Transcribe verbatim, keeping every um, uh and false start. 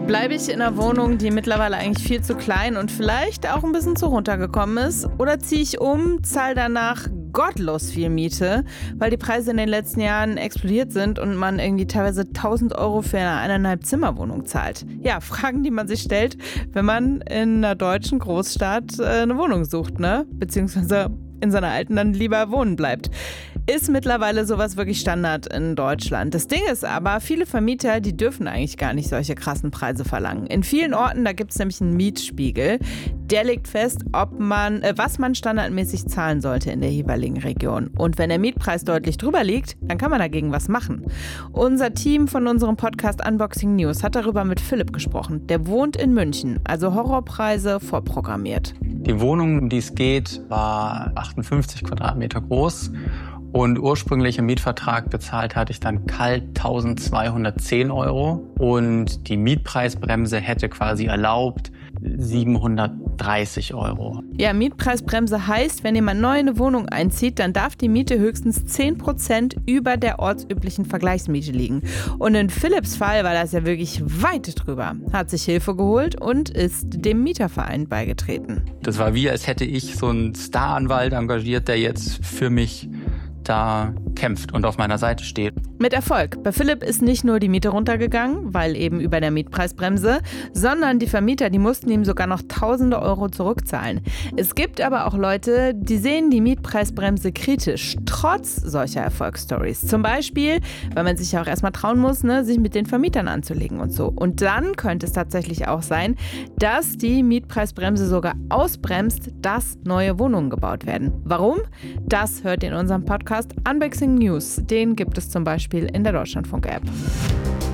Bleibe ich in einer Wohnung, die mittlerweile eigentlich viel zu klein und vielleicht auch ein bisschen zu runtergekommen ist? Oder ziehe ich um, zahle danach gottlos viel Miete, weil die Preise in den letzten Jahren explodiert sind und man irgendwie teilweise tausend Euro für eine eineinhalb Zimmer-Wohnung zahlt? Ja, Fragen, die man sich stellt, wenn man in einer deutschen Großstadt äh, eine Wohnung sucht, ne? Beziehungsweise in seiner alten dann lieber wohnen bleibt. Ist mittlerweile sowas wirklich Standard in Deutschland. Das Ding ist aber, viele Vermieter, die dürfen eigentlich gar nicht solche krassen Preise verlangen. In vielen Orten, da gibt es nämlich einen Mietspiegel. Der legt fest, ob man, äh, was man standardmäßig zahlen sollte in der jeweiligen Region. Und wenn der Mietpreis deutlich drüber liegt, dann kann man dagegen was machen. Unser Team von unserem Podcast Unboxing News hat darüber mit Philipp gesprochen. Der wohnt in München, also Horrorpreise vorprogrammiert. Die Wohnung, um die es geht, war achtundfünfzig Quadratmeter groß. Und ursprünglich im Mietvertrag bezahlt hatte ich dann kalt eintausendzweihundertzehn Euro. Und die Mietpreisbremse hätte quasi erlaubt siebenhundertdreißig Euro. Ja, Mietpreisbremse heißt, wenn jemand neu in eine Wohnung einzieht, dann darf die Miete höchstens zehn Prozent über der ortsüblichen Vergleichsmiete liegen. Und in Philipps Fall war das ja wirklich weit drüber. Hat sich Hilfe geholt und ist dem Mieterverein beigetreten. Das war wie, als hätte ich so einen Staranwalt engagiert, der jetzt für mich da kämpft und auf meiner Seite steht. Mit Erfolg. Bei Philipp ist nicht nur die Miete runtergegangen, weil eben über der Mietpreisbremse, sondern die Vermieter, die mussten ihm sogar noch tausende Euro zurückzahlen. Es gibt aber auch Leute, die sehen die Mietpreisbremse kritisch, trotz solcher Erfolgsstories. Zum Beispiel, weil man sich ja auch erstmal trauen muss, ne, sich mit den Vermietern anzulegen und so. Und dann könnte es tatsächlich auch sein, dass die Mietpreisbremse sogar ausbremst, dass neue Wohnungen gebaut werden. Warum? Das hört ihr in unserem Podcast Unboxing News. Den gibt es zum Beispiel in der Deutschlandfunk-App.